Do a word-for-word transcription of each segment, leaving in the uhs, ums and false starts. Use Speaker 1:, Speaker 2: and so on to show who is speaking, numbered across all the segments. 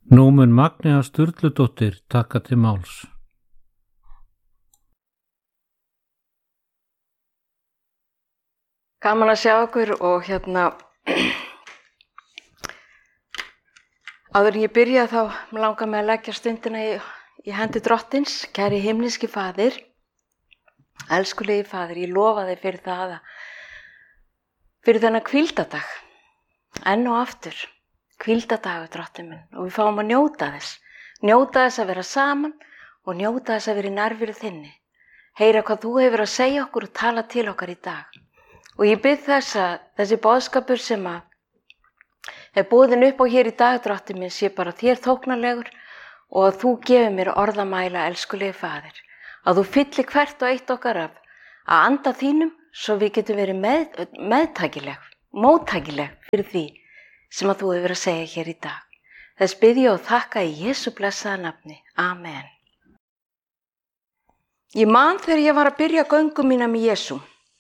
Speaker 1: Nú mun Magnea Sturludóttir taka til máls.
Speaker 2: Gaman að sjá okkur og hérna áður en ég byrja þá langar mig að leggja stundina í, í hendi Drottins. Kæri himneski Faðir, elskulegi Faðir, ég lofa þig fyrir það að fyrir þennan hvíldardag, enn og aftur, hvíldadagur Drottinn minn, og við fáum að njóta þess, njóta þess að vera saman og njóta þess að vera í nærveru þinni, heyra hvað þú hefur að segja okkur og tala til okkar í dag. Og ég bið þess að þessi boðskapur sem að er boðin upp á hér í dag, Drottinn minn, sé bara þér þóknarlegur og að þú gefur mér orðamæla, elskulegi Faðir, að þú fyllir hvert og eitt okkar af að anda þínum svo við getum verið með, meðtækileg, móttækileg fyrir því sem að þú hefur að segja hér í dag. Þess bið ég og þakka í Jesú blessaða nafni. Amen. Ég man þegar ég var að byrja göngu mína með Jesú.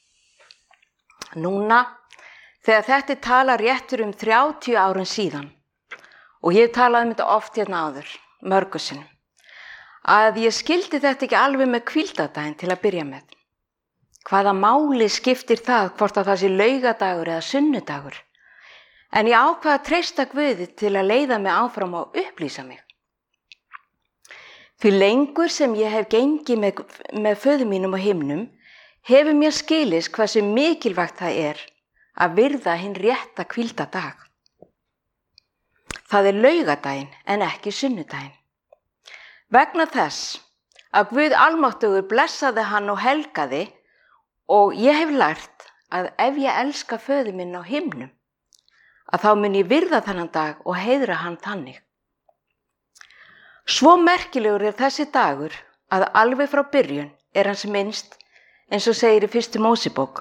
Speaker 2: Núna, þegar þetta tala réttur um þrjátíu árum síðan, og ég hef talað um þetta oft hérna áður, mörgu sinnum, að ég skildi þetta ekki alveg með hvíldardaginn til að byrja með. Hvaða máli skiptir það hvort að það sé laugadagur eða sunnudagur? En ég ákvað að treysta Guði til að leiða mig áfram og upplýsa mig. Því lengur sem ég hef gengið með, með föður mínum á himnum, hefur mér skilist hversu mikilvægt það er að virða hinn rétta hvíldardag. Það er laugadaginn en ekki sunnudaginn. Vegna þess að Guð almáttugur blessaði hann og helgaði, og ég hef lært að ef ég elska föður minn á himnum, að þá mun ég virða þennan dag og heiðra hann þannig. Svo merkilegur er þessi dagur að alveg frá byrjun er hans minnst, eins og segir í fyrstu Mósebók.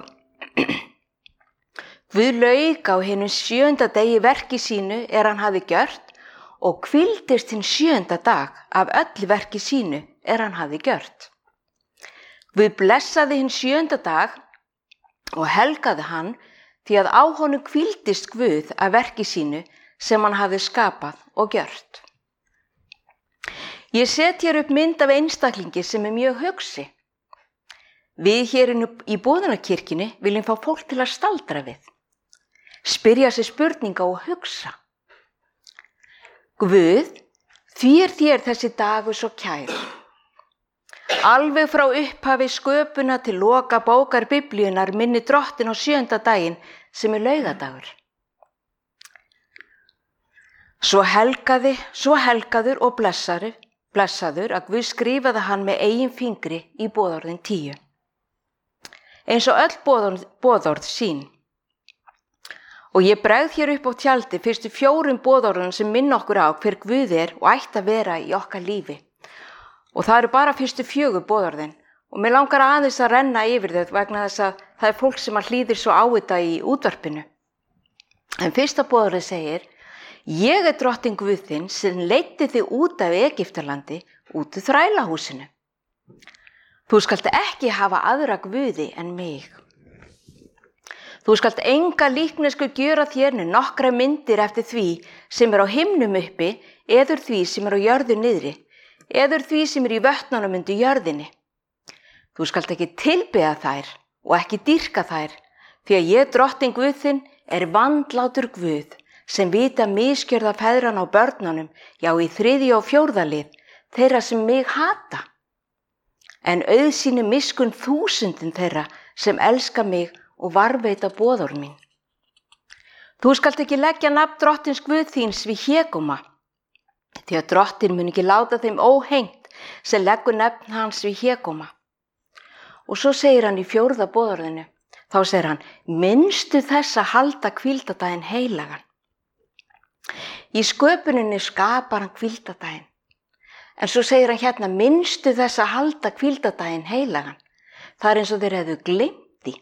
Speaker 2: Guð lauk á hinum sjöunda degi verki sínu er hann hafi gjört og hvíldist hinn sjöunda dag af öllu verki sínu er hann hafi gjört. Guð blessaði hinn sjöunda dag og helgaði hann því að á honum hvíldist Guð af verki sínu sem hann hafði skapað og gjört. Ég set hér upp mynd af einstaklingi sem er mjög hugsi. Við hér í Boðunarkirkjunni viljum fá fólk til að staldra við, spyrja sig spurninga og hugsa. Guð, því er þér þessi dagur svo kær. Alveg frá upphafi sköpuna til loka bókar Biblíunnar minni Drottinn á sjöunda daginn sem er laugadagur. Svo helgaði, svo helgaður og blessaður, blessaður að Guð skrifaði hann með eigin fingri í boðorðin tíu. Eins og öll boðorð, boðorð sín. Og ég bregð hér upp á tjaldi fyrstu fjórum boðorðum sem minna okkur á hver Guð er og ætti að vera í okkar lífi. Og það eru bara fyrstu fjögur boðorðin og mér langar aðeins að renna yfir þau vegna þess að það er fólk sem hlýðir svo á þetta í útvarpinu. En fyrsta boðorðið segir: Ég er Drottinn Guð þinn sem leiddi þig út af Egyptalandi, út úr þrælahúsinu. Þú skalt ekki hafa aðra guði en mig. Þú skalt enga líknesku gjöra þér né nokkra myndir eftir því sem er á himnum uppi eður því sem er á jörðu niðri, eður því sem er í vötnunum undir jörðinni. Þú skalt ekki tilbiðja þær og ekki dýrka þær, því að ég, Drottinn Guð þinn, er vandlátur Guð, sem vita misgjörða feðran á börnunum, já í þriðja og fjórða lið, þeirra sem mig hata. En auðsýni miskunn þúsundin þeirra sem elska mig og varveita boðorð mín. Þú skalt ekki leggja nafn Drottins Guð þíns við hégóma, því að Drottinn mun ekki láta þeim óhengt sem leggur nafn hans við hégóma. Og svo segir hann í fjórða boðorðinu, þá segir hann: minnstu þess að halda hvíldardaginn heilagan. Í sköpuninni skapar hann hvíldardaginn. En svo segir hann hérna: minnstu þess að halda hvíldardaginn heilagan. Það er eins og þeir hefðu gleymt því.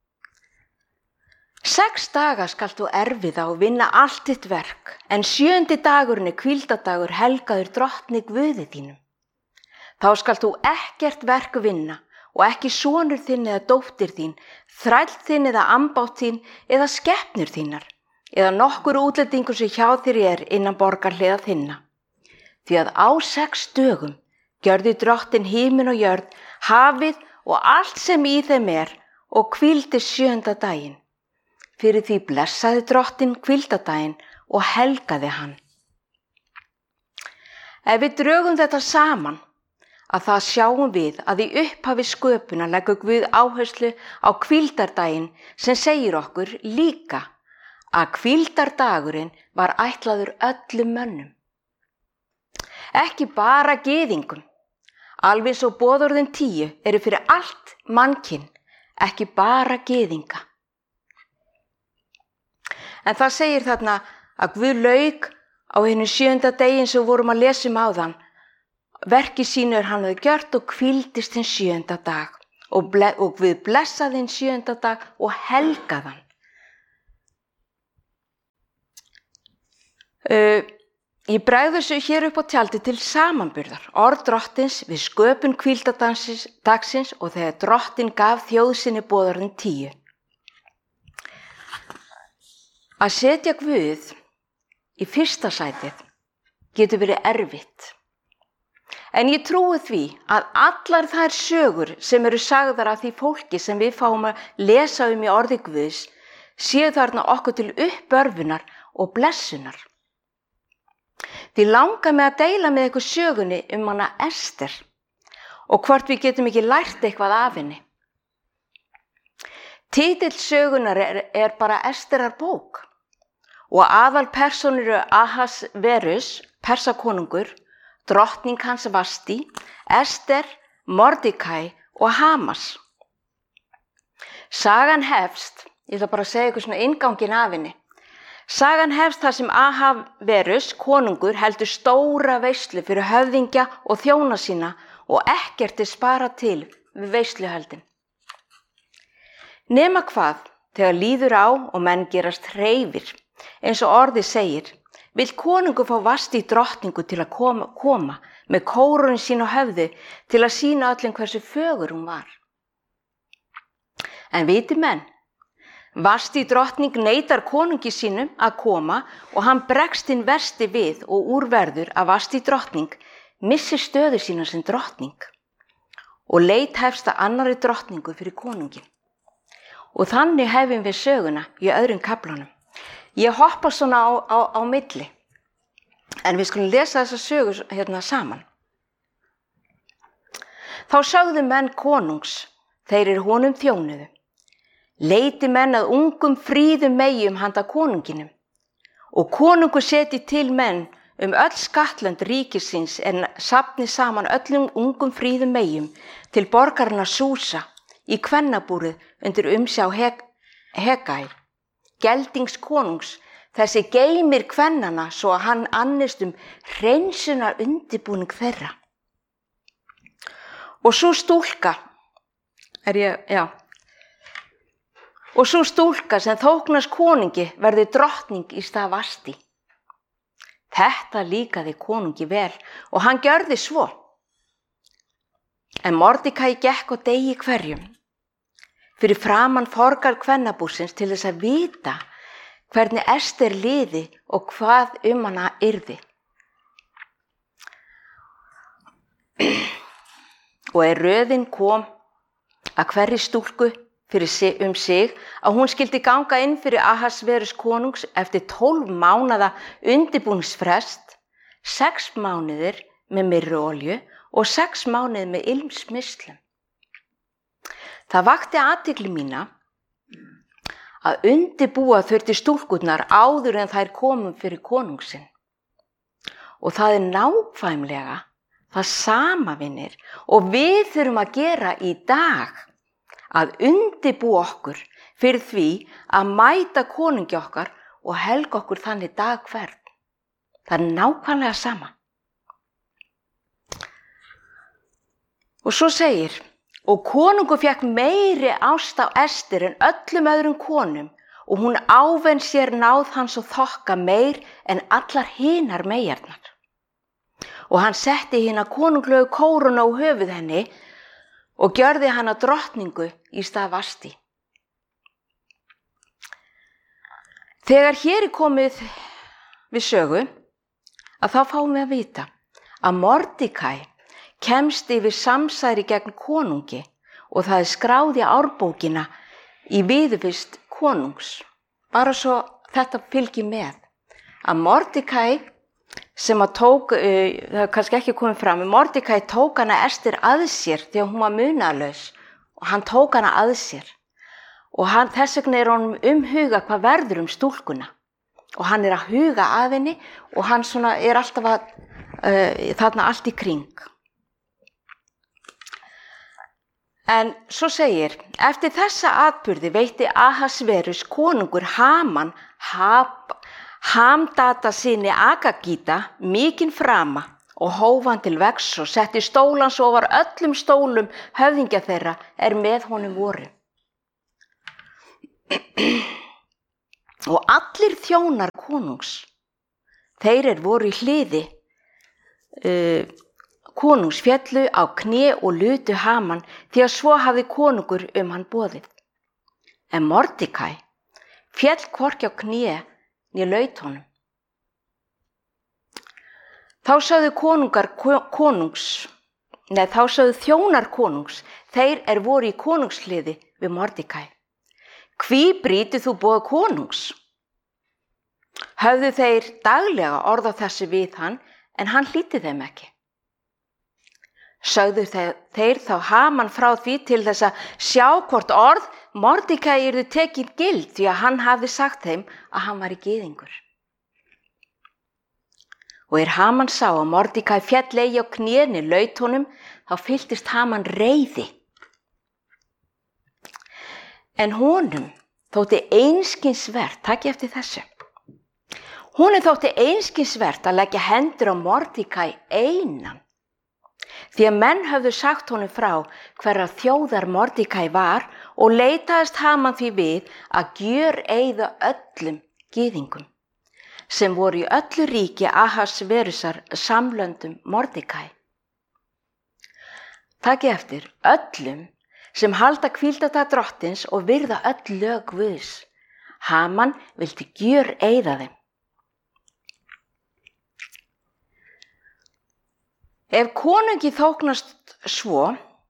Speaker 2: Sex daga skalt þú erfiða og vinna allt þitt verk, en sjöundi dagurinn er hvíldardagur helgaður Drottni Guði þínum. Þá skalt þú ekkert verk vinna og ekki sonur þinn eða dóttir þín, þræll þinn eða ambátt þín eða skepnur þínar, eða nokkur útlendingur sem hjá þér er innan borgarhliða þinna. því að á sex dögum gjörði drottin himin og jörð, hafið og allt sem í þeim er og hvíldi sjöunda daginn. Fyrir því blessaði drottin hvíldadaginn og helgaði hann. Ef við drögum þetta saman, að það sjáum við að í upphafi sköpunar leggur Guð áherslu á hvíldardaginn sem segir okkur líka að hvíldardagurinn var ætlaður öllum mönnum. Ekki bara gyðingum, alveg svo boðorðin tíu eru fyrir allt mannkyn, ekki bara gyðinga. En það segir þarna að Guð lauk á hinum sjöunda daginn sem vorum að lesa um áðan. Verki sínu er hann hafði gjört og hvíldist hinn sjöunda dag og, ble, og Guð blessaði hinn sjöunda dag og helgaði hann. Uh, ég bregður þessu hér upp á tjaldi til samanburðar orð drottins við sköpun hvíldadagsins og þegar drottin gaf þjóð sinni boðorðin tíu. Að setja Guð í fyrsta sætið getur verið erfitt. En ég trúi því að allar þær sögur sem eru sagðar af því fólki sem við fáum að lesa um í orði Guðs séu þarna okkur til uppörfunar og blessunar. Því langar mig að deila með ykkur sögunni um hana Ester og hvort við getum ekki lært eitthvað af henni. Titill sögunar er, er bara Esterar bók og aðal persónur eru Ahasverus, Persakonungur, drottning hans Vasti, Ester, Mordecai og Hamas. Sagan hefst, ég ætla bara að segja ykkur svona innganginn af henni. Sagan hefst þar sem Ahasverus, konungur, heldur stóra veislu fyrir höfðingja og þjóna sína og ekkert er sparað til við veisluhöldin. Nema hvað, þegar líður á og menn gerast hreifir, eins og orðið segir, vill konungur fá Vasti drottningu til að koma, koma með kórónu sín á höfði til að sýna öllum hversu fögur hún var. En viti menn, Vasti drottning neitar konungi sínum að koma og hann bregst hinn versti við og úrverður að Vasti drottning missi stöðu sína sem drottning og leit hefst að annarri drottningu fyrir konungin. Og þannig hefum við söguna í öðrum kaflanum. Ég hoppa svona á, á, á milli, en við skulum lesa þessa sögur hérna saman. Þá sögðu menn konungs, þeir eru honum þjónuðu. Leiti menn að ungum fríðum meyjum handa konunginum og konungur seti til menn um öll skattlönd ríkisins en safni saman öllum ungum fríðum meyjum til borgarna Súsa í kvennabúrið undir umsjá Heg Hegai. Geldings konungs, þessi geymir kvennana svo að hann annist um hreinsunar undirbúning þeirra. Og svo stúlka, er ég, já, og svo stúlka sem þóknast konungi verði drottning í stað Vasti. Þetta líkaði konungi vel og hann gjörði svo. En Mordecai gekk á degi hverjum fyrir framan forgar kvennabúrsins til þess að vita hvernig Ester liði og hvað um hana yrði. Og er röðin kom að hverri stúlku fyrir sig, um sig að hún skildi ganga inn fyrir Ahasverus konungs eftir tólf mánaða undirbúningsfrest, sex mánuðir með myrruolju og sex mánuðir með ilmsmislum. Það vakti athygli mína að undirbúa þurfti stúlkurnar áður en þær komum fyrir konungsinn. Og það er nákvæmlega það sama, vinir, og við þurfum að gera í dag, að undirbúa okkur fyrir því að mæta konungi okkar og helga okkur þannig dag hvern. Það er nákvæmlega sama. Og svo segir, og konungur fékk meiri ást á Ester en öllum öðrum konum og hún ávenn sér náð hans og þokka meir en allar hinar meyjarnar. Og hann setti hina konunglegu kórónu á höfuð henni og gjörði hana drottningu í stað Vasti. Þegar hér er komið við sögu, að þá fáum við að vita að Mordekæ kemst yfir samsæri gegn konungi og það er skráð í árbókina í viðurvist konungs. Bara svo þetta fylgir með. Að Mordekæ sem að tók, uh, það er kannski ekki komið fram, Mordekæ tók hana Ester að sér þegar hún var munaðlaus og hann tók hana að sér. Og hann, þess vegna er honum umhuga hvað verður um stúlkuna. Og hann er að huga að henni og hann svona er alltaf að, uh, þarna allt í kring. En svo segir, eftir þessa atburði veitti Ahasverus konungur Haman Hab, Hamdata syni Agagíta mikinn frama og hóf hann til vegs og setti stólans ofar öllum stólum höfðingja þeirra er með honum voru. Og allir þjónar konungs, þeir er voru í hliði uh, konungs fjallu á kné og lutu Haman því að svo hafði konungur um hann boðið. En Mordekæ fjall hvorki á kné né laut honum. Þá sögðu konungar konungs, neð þá sögðu þjónar konungs, þeir er voru í konungshliði við Mordekæ. Hví brýtur þú boð konungs? Höfðu þeir daglega orð á þessu við hann, en hann hlýddi þeim ekki. Sögðu þeir, þeir þá Haman frá því til þess að sjá hvort orð Mordekæ yrðu tekið gild því að hann hafði sagt þeim að hann var í gyðingur. Og er Haman sá að Mordekæ féll eigi á knéni laut honum, þá fylltist Haman reiði. En honum þótti einskinsvert, takk eftir þessu, honum þótti einskinsvert að leggja hendur á Mordekæ einan. Því að menn höfðu sagt honum frá hverra þjóðar Mordekæ var og leitaðist Haman því við að gjöreyða öllum gyðingum, sem voru í öllu ríki Ahasverusar samlöndum Mordekæ. Takk eftir öllum sem halda hvíldardag drottins og virða öll lög Guðs. Haman vildi gjöreyða þeim. Ef konungi þóknast svo,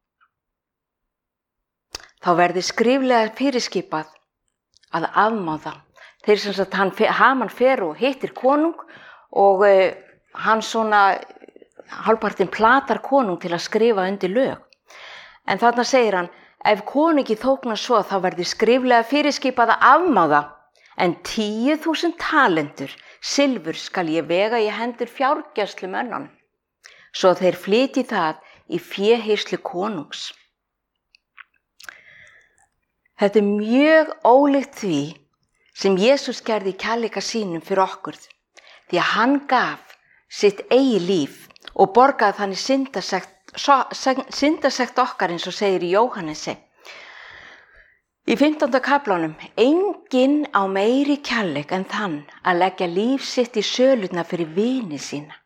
Speaker 2: þá verði skriflega fyrirskipað að afmá það. Þeir sem sagt, hann, Haman fer og hittir konung og uh, hann svona hálfpartinn platar konung til að skrifa undir lög. En þarna segir hann, ef konungi þóknast svo, þá verði skriflega fyrirskipað að afmá það, en tíu þúsund talentur silfur skal ég vega í hendur fjárgæslumönnunum, svo þeir flytji það í féhýrslu konungs. Þetta er mjög ólíkt því sem Jesús gerði í kærleika sínum fyrir okkur, því að hann gaf sitt eigi líf og borgaði þannig syndasekt, syndasekt okkar eins og segir í Jóhannesi. Í fimmtánda kaflanum, enginn á meiri kærleik en þann að leggja líf sitt í sölurnar fyrir vini sína.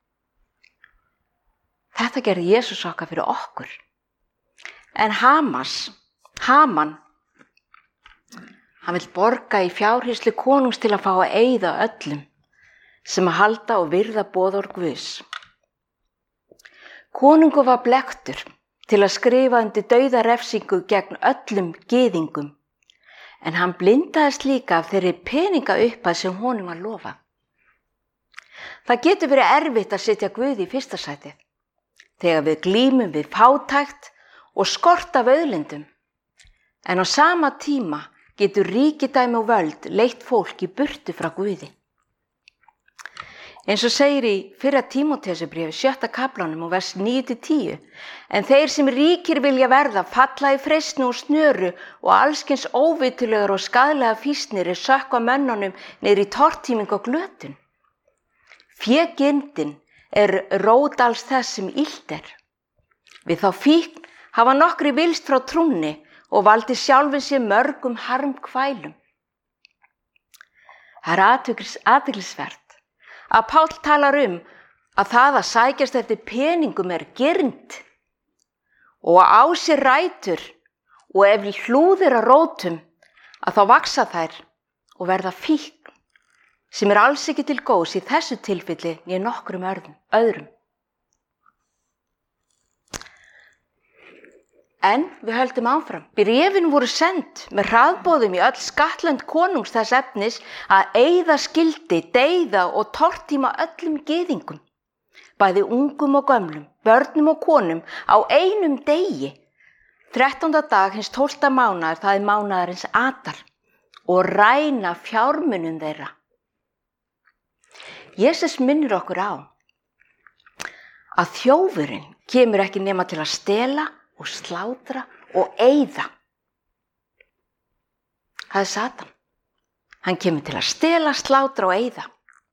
Speaker 2: Þetta gerði Jesús okkar fyrir okkur. En Hamas, Haman, hann vill borga í fjárhýrslu konungs til að fá að eyða öllum sem að halda og virða boðorð Guðs. Konungur var blekktur til að skrifa undir dauðarefsingu gegn öllum gyðingum, en hann blindaðist líka af þeirri peningaupphæð sem honum var lofað. Það getur verið erfitt að setja Guð í fyrsta sætið, þegar við glímum við fátækt og skort af auðlindum, en á sama tíma getur ríkidæmi og völd leitt fólk í burtu frá Guði. Eins og segir í fyrra Tímóteusarbréfi sjötta kaflanum og vers níu til tíu, en þeir sem ríkir vilja verða falla í freistni og snöru og allskyns óvitulegar og skaðlega fýsnir er sökkva mönnunum niður í tortíming og glötun. Fégirndin er rót alls þess sem illt er. Við þá fíkn hafa nokkri vilst frá trúnni og valdi sjálfin sér mörgum harmkvælum. Það er athyglisvert að Páll talar um að það að sækjast eftir peningum er girnd og að á sér rætur og ef hlúðir að rótum að þá vaksa þær og verða fíkn sem er alls ekki til góðs í þessu tilfelli né nokkrum öðrum. En við höldum áfram. Bréfin voru send með hraðboðum í öll skattlönd konungs þess efnis að eyða skildi, deyða og tortíma öllum gyðingum, bæði ungum og gömlum, börnum og konum á einum degi. þrettánda dag hins tólfta mánaðar, það er mánaðarins Adar, og ræna fjármunum þeirra. Jesus minnir okkur á að þjófurinn kemur ekki nema til að stela og slátra og eyða. Það er Satan. Hann kemur til að stela, slátra og eyða.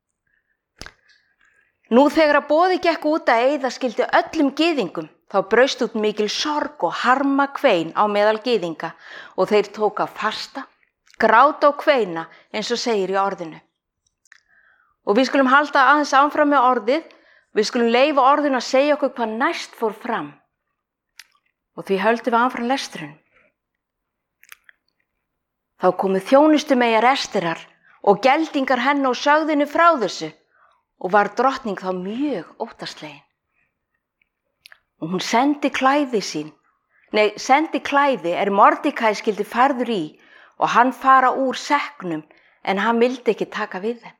Speaker 2: Nú þegar að boði gekk út að eyða skildi öllum gyðingum, þá braust út mikil sorg og harma kvein á meðal gyðinga og þeir tóka fasta, gráta og kveina eins og segir í orðinu. Og við skulum halda aðeins áfram með orðið, við skulum leyfa orðinu að segja okkur hvað næst fór fram. Og því höldum við áfram lesturinn. Þá komu þjónustumeyjar Esterar og geldingar henni og sögðinu frá þessu og var drottning þá mjög óttaslegin. Og hún sendi klæði sín, nei, sendi klæði er Mordekæ skildi færður í og hann fara úr sekknum en hann vildi ekki taka við þeim.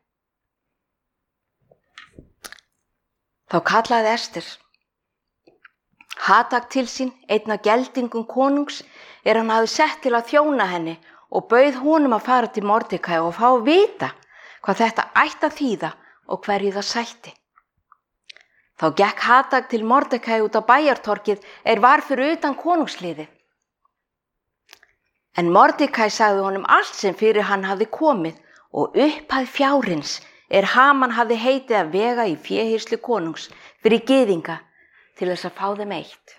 Speaker 2: Þá kallaði Ester Hatak til sín, einn af geldingum konungs, er hann hafði sett til að þjóna henni og bauð honum að fara til Mordekæ og fá að vita hvað þetta ætti að þýða og hverju það sætti. Þá gekk Hatak til Mordekæ út á bæjartorkið er var fyrir utan konungsliðið. En Mordekæ sagði honum allt sem fyrir hann hafði komið og upphæð fjárins er Haman hafði heitið að vega í féhýrslu konungs fyrir gyðinga til þess að fá þeim eitt.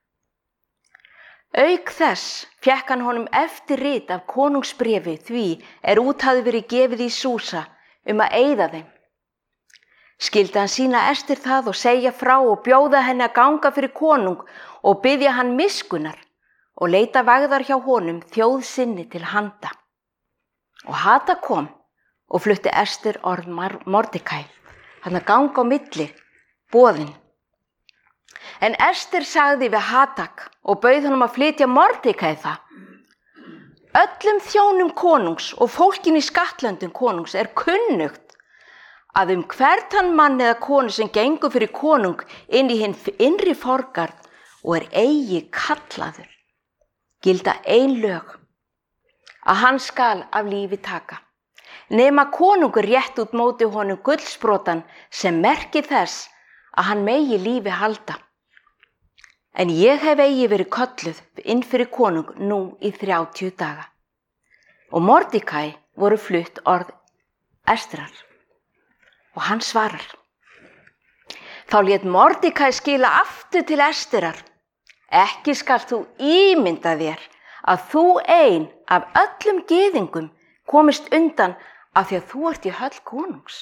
Speaker 2: Auk þess fékk hann honum eftirrit af konungsbréfi því er út hafði verið gefið í Súsa um að eyða þeim. Skildi hann sína Ester það og segja frá og bjóða henni að ganga fyrir konung og biðja hann miskunnar og leita vægðar hjá honum þjóð sinni til handa. Og Hatak kom og flutti Ester orð Mordekæ, hann að ganga á milli, boðin. En Ester sagði við Hatak og bauð honum að flytja Mordekæ það. Öllum þjónum konungs og fólkin í skattlöndum konungs er kunnugt að um hvern þann mann eða konu sem gengur fyrir konung inn í hinn innri forgarð og er eigi kallaður, gilda ein lög, að hann skal af lífi taka, nema konungur rétt út móti honum gullsprotan sem merki þess að hann megi lífi halda. En ég hef eigi verið kölluð inn fyrir konung nú í þrjátíu daga. Og Mordekæ voru flutt orð Esterar. Og hann svarar. Þá lét Mordekæ skila aftur til Esterar. Ekki skalt þú ímynda þér að þú ein af öllum gyðingum komist undan af því að þú ert í höll konungs.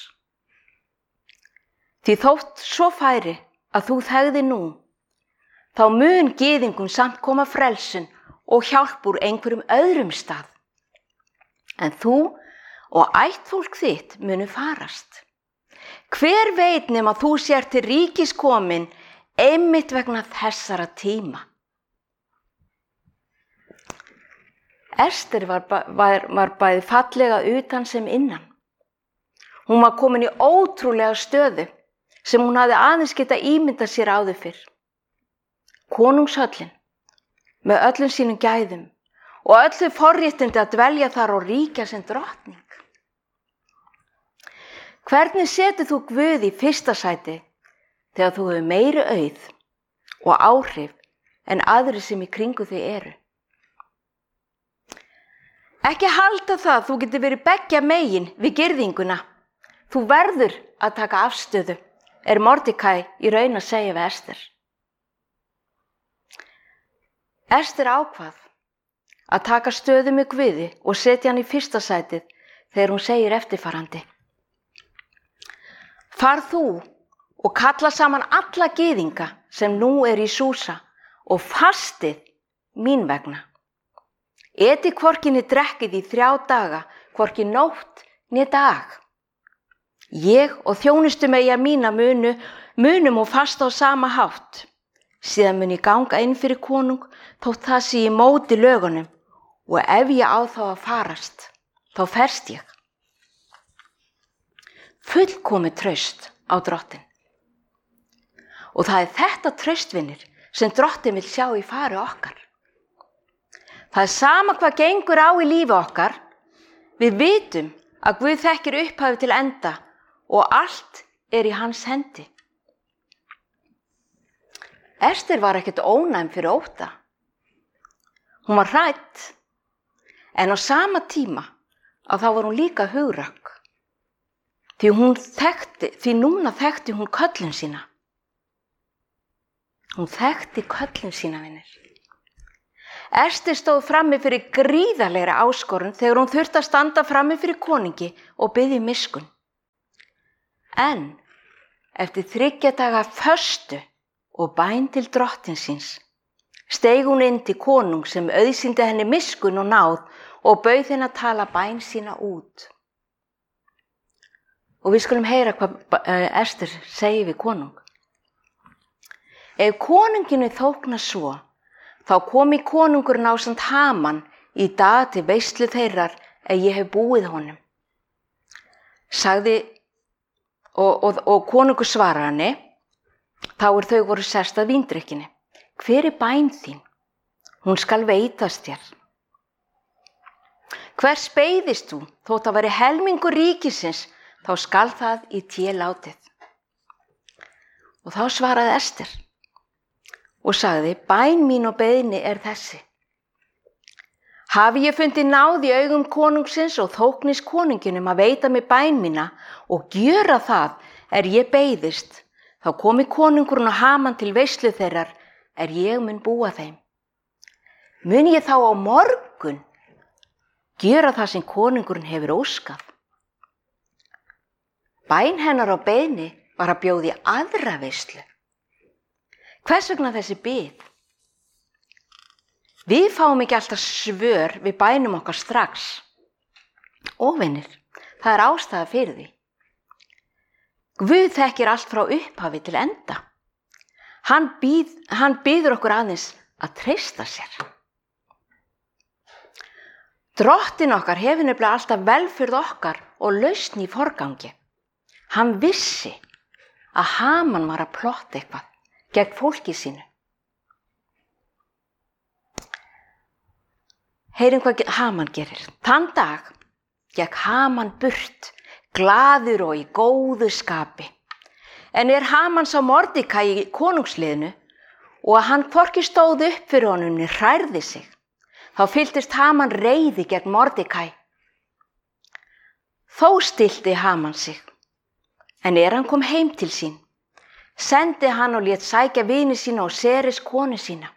Speaker 2: Því þótt svo færi að þú þegði nú, þá mun gyðingum samt koma frelsun og hjálp úr einhverjum öðrum stað. En þú og ættfólk þitt munu farast. Hver veit nema þú sér til ríkis komin einmitt vegna þessara tíma. Ester var, var, var bæði fallega utan sem innan. Hún var komin í ótrúlega stöðu sem hún hafði aðeins geta ímyndað sér áður fyrr. Konungshöllin með öllum sínum gæðum og öllu forréttindi að dvelja þar og ríkja sem drottning. Hvernig setur þú Guð í fyrsta sæti þegar þú hefur meiri auð og áhrif en aðri sem í kringu þig eru? Ekki halda það þú getur verið beggja megin við girðinguna. Þú verður að taka afstöðu, er Mordekæ í raun að segja við Ester. Ester ákvað að taka stöðu með Guði og setja hann í fyrsta sætið þegar hún segir eftirfarandi. Far þú og kalla saman alla gyðinga sem nú er í Súsa og fastið mín vegna. Etið hvorki né drekkið í þrjá daga, hvorki nótt né dag. Ég og þjónustumeyjar mína munu, munum og fasta á sama hátt. Síðan mun ég ganga inn fyrir konung þótt það sé í móti lögunum og ef ég á þá að farast, þá ferst ég. Fullkomið traust á drottin. Og það er þetta traustvinir sem drottin vill sjá í fari okkar. Það er sama hvað gengur á í lífi okkar, við vitum að Guð þekkir upphafi til enda og allt er í hans hendi. Ester var ekkert ónæm fyrir ótta. Hún var hrædd, en á sama tíma að þá var hún líka hugrökk. Því, hún þekkti, því núna þekkti hún köllun sína. Hún þekkti köllun sína, vinir. Ester stóð frammi fyrir gríðarlegri áskorun þegar hún þurfti að standa frammi fyrir konungi og biðja um miskunn. En eftir þriggja daga föstu og bæn til drottin síns, steig hún inn til konung sem auðsýndi henni miskunn og náð og bauð henni að tala bæn sína út. Og við skulum heyra hvað Ester segir við konung. Ef konunginu þóknar svo, þá komi konungurinn ásamt Haman í dag til veislu þeirrar ef ég hef búið honum. Sagði, og, og, og konungur svarar henni, þá er þau voru sest að víndrykkinni. Hver er bæn þín? Hún skal veitast þér. Hvers beiðist þú, þótt að veri helmingur ríkisins, þá skal það í té látið. Og þá svaraði Ester og sagði, bæn mín og beiðni er þessi. Hafi ég fundið náð í augum konungsins og þóknis konunginum að veita mig bæn mína og gjöra það er ég beiðist, þá komi konungurinn og Haman til veislu þeirrar er ég mun búa þeim. Mun ég þá á morgun gjöra það sem konungurinn hefur óskað. Bæn hennar á beiðni var að bjóða í aðra veislu. Hvers vegna þessi bið? Við fáum ekki alltaf svör við bænum okkar strax. Og vinir, það er ástæða fyrir því. Guð þekkir allt frá upphafi til enda. Hann, býð, hann býður okkur aðeins að treysta sér. Drottin okkar hefur nefnilega alltaf velferð okkar og lausn í forgangi. Hann vissi að Haman var að plotta eitthvað gegn fólki sínu. Heyrum hvað Haman gerir. Þann dag gekk Haman burt, glaður og í góðu skapi. En er Haman sá Mordekæ í konungsliðinu og að hann hvorki stóð upp fyrir honum né hrærði sig, þá fylltist Haman reiði gegn Mordekæ. Þó stillti Haman sig, en er hann kom heim til sín, sendi hann og lét sækja vini sína og Seres konu sína.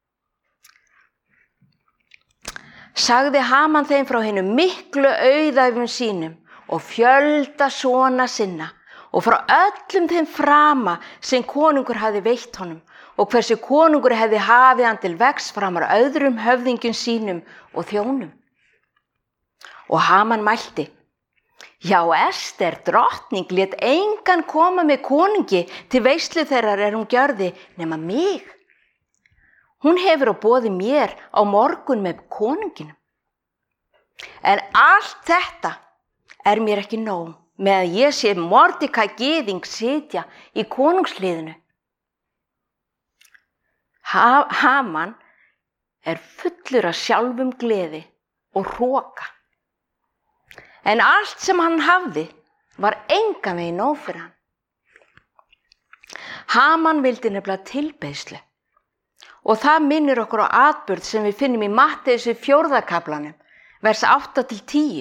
Speaker 2: Sagði Haman þeim frá hinum miklu auðæfum sínum og fjölda svona sinna og frá öllum þeim frama sem konungur hafði veitt honum og hversu konungur hefði hafið hann til vegs framar öðrum höfðingjum sínum og þjónum. Og Haman mælti, já, Ester, drottning, lét engan koma með konungi til veislu þeirrar er hún gjörði nema mig. Hún hefur á boði mér á morgun með konunginum. En allt þetta er mér ekki nóg með að ég sé Mordekæ gyðing sitja í konungsliðinu. Ha- Haman er fullur af sjálfum gleði og hroka. En allt sem hann hafði var engan veginn nóg fyrir hann. Haman vildi nefnilega tilbeiðslu. Og það minnir okkur á atburð sem við finnum í Matteusi fjórða kaflanum, vers átta til tíu.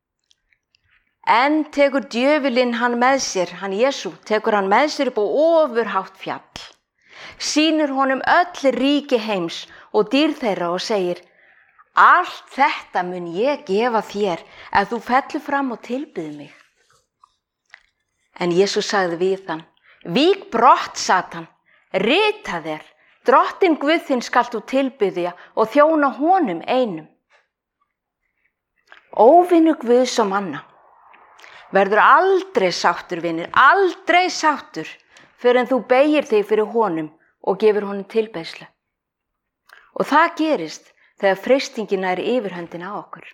Speaker 2: En tekur djöfulinn hann með sér, hann Jesú, tekur hann með sér upp á ofurhátt fjall. Sýnir honum öll ríki heims og dýr þeirra og segir, allt þetta mun ég gefa þér ef þú fellur fram og tilbyður mig. En Jesús sagði við hann, vík brott, Satan, rita þér, drottin Guð þinn skalt þú tilbiðja og þjóna honum einum. Óvinur Guðs og manna verður aldrei sáttur, vinir, aldrei sáttur fyrir en þú beygir þig fyrir honum og gefur honum tilbeiðslu. Og það gerist þegar freistingin nær yfirhöndina á okkur.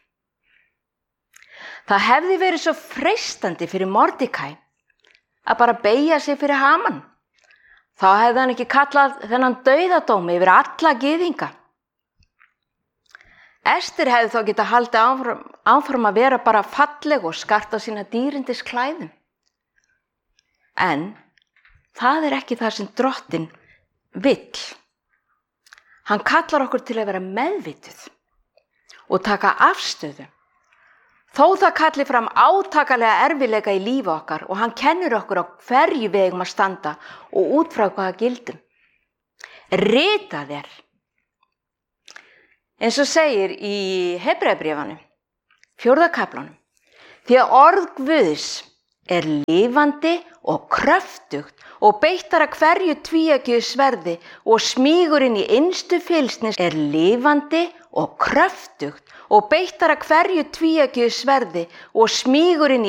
Speaker 2: Það hefði verið svo freistandi fyrir Mordekæ að bara beygja sig fyrir Haman. Þá hefði hann ekki kallað þennan dauðadómi yfir alla gyðinga. Ester hefði þá getað haldið áfram, áfram að vera bara falleg og skarta sína dýrindis klæðum. En það er ekki það sem drottinn vill. Hann kallar okkur til að vera meðvituð og taka afstöðu. Þó það kalli fram átakalega erfiðleika í lífi okkar og hann kennir okkur á hverju við eigum að standa og út frá hvaða gildum. Rita þér. Eins og segir í Hebreabréfanu, fjórða kaflanum, því að orð Guðs er lifandi og kröftugt og beittar að hverju tvíeggju sverði og smígurinn í innstu fylgsni er lifandi og kröftugt og beittar að hverju tvíeggju sverði og smígurinn í